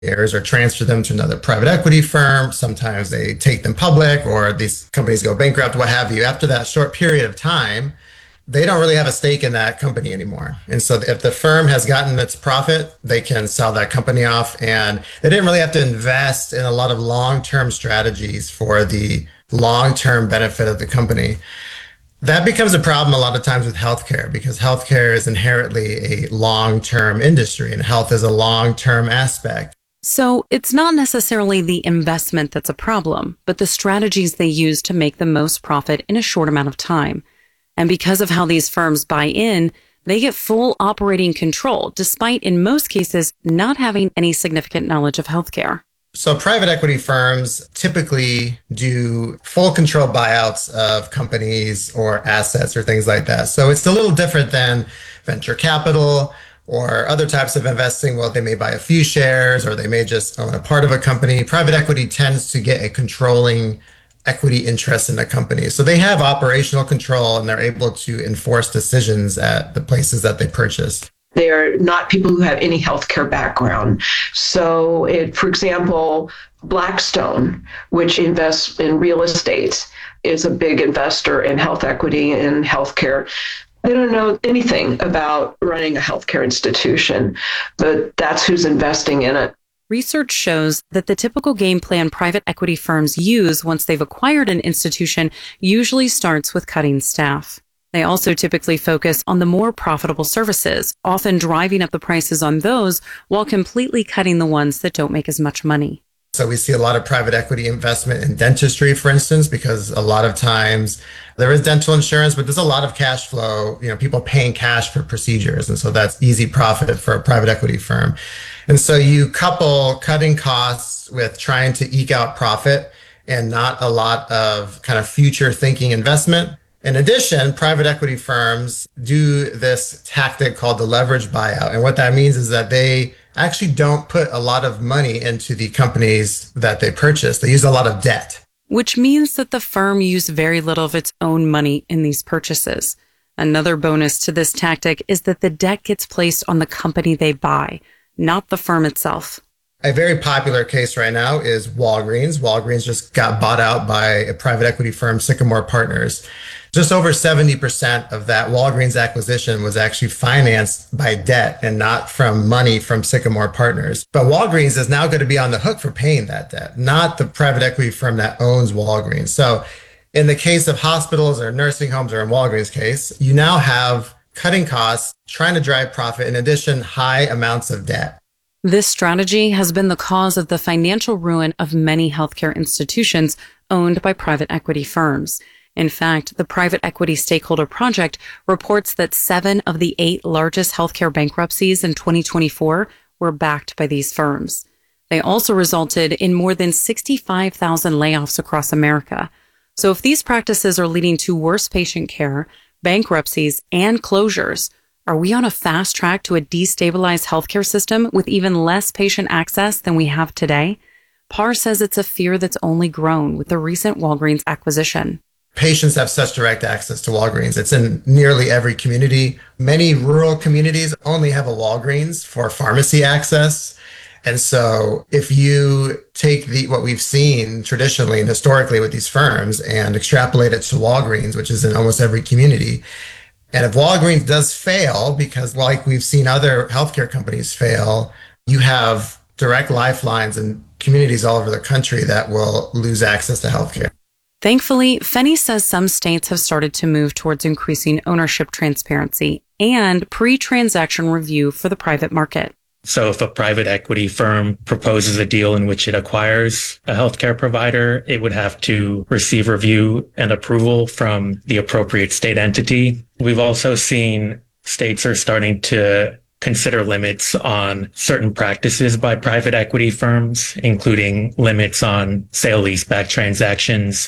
heirs or transfer them to another private equity firm. Sometimes they take them public or these companies go bankrupt, what have you. After that short period of time, they don't really have a stake in that company anymore. And so if the firm has gotten its profit, they can sell that company off. And they didn't really have to invest in a lot of long-term strategies for the long-term benefit of the company. That becomes a problem a lot of times with healthcare because healthcare is inherently a long-term industry and health is a long-term aspect. So it's not necessarily the investment that's a problem, but the strategies they use to make the most profit in a short amount of time. And because of how these firms buy in, they get full operating control, despite in most cases not having any significant knowledge of healthcare. So private equity firms typically do full control buyouts of companies or assets or things like that. So it's a little different than venture capital or other types of investing. Well, they may buy a few shares or they may just own a part of a company. Private equity tends to get a controlling equity interest in a company. So they have operational control and they're able to enforce decisions at the places that they purchase. They are not people who have any healthcare background. So, for example, Blackstone, which invests in real estate, is a big investor in health equity and healthcare. They don't know anything about running a healthcare institution, but that's who's investing in it. Research shows that the typical game plan private equity firms use once they've acquired an institution usually starts with cutting staff. They also typically focus on the more profitable services, often driving up the prices on those while completely cutting the ones that don't make as much money. So we see a lot of private equity investment in dentistry, for instance, because a lot of times there is dental insurance, but there's a lot of cash flow, people paying cash for procedures. And so that's easy profit for a private equity firm. And so you couple cutting costs with trying to eke out profit and not a lot of kind of future thinking investment. In addition, private equity firms do this tactic called the leverage buyout. And what that means is that they actually don't put a lot of money into the companies that they purchase. They use a lot of debt. Which means that the firm used very little of its own money in these purchases. Another bonus to this tactic is that the debt gets placed on the company they buy, not the firm itself. A very popular case right now is Walgreens. Walgreens just got bought out by a private equity firm, Sycamore Partners. Just over 70% of that Walgreens acquisition was actually financed by debt and not from money from Sycamore Partners. But Walgreens is now going to be on the hook for paying that debt, not the private equity firm that owns Walgreens. So in the case of hospitals or nursing homes, or in Walgreens' case, you now have cutting costs, trying to drive profit, in addition, high amounts of debt. This strategy has been the cause of the financial ruin of many healthcare institutions owned by private equity firms. In fact, the Private Equity Stakeholder Project reports that 7 of the 8 largest healthcare bankruptcies in 2024 were backed by these firms. They also resulted in more than 65,000 layoffs across America. So if these practices are leading to worse patient care, bankruptcies, and closures, are we on a fast track to a destabilized healthcare system with even less patient access than we have today? Parr says it's a fear that's only grown with the recent Walgreens acquisition. Patients have such direct access to Walgreens. It's in nearly every community. Many rural communities only have a Walgreens for pharmacy access. And so if you take what we've seen traditionally and historically with these firms and extrapolate it to Walgreens, which is in almost every community, and if Walgreens does fail, because like we've seen other healthcare companies fail, you have direct lifelines in communities all over the country that will lose access to healthcare. Thankfully, Fenny says some states have started to move towards increasing ownership transparency and pre-transaction review for the private market. So if a private equity firm proposes a deal in which it acquires a healthcare provider, it would have to receive review and approval from the appropriate state entity. We've also seen states are starting to consider limits on certain practices by private equity firms, including limits on sale-leaseback transactions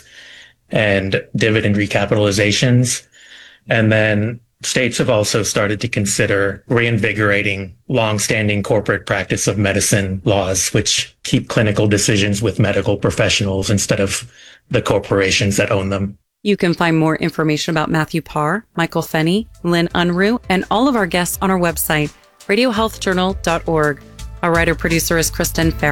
and dividend recapitalizations. And then states have also started to consider reinvigorating long-standing corporate practice of medicine laws, which keep clinical decisions with medical professionals instead of the corporations that own them. You can find more information about Matthew Parr, Michael Fenny, Lynn Unruh, and all of our guests on our website, radiohealthjournal.org. Our writer-producer is Kristen Farrell.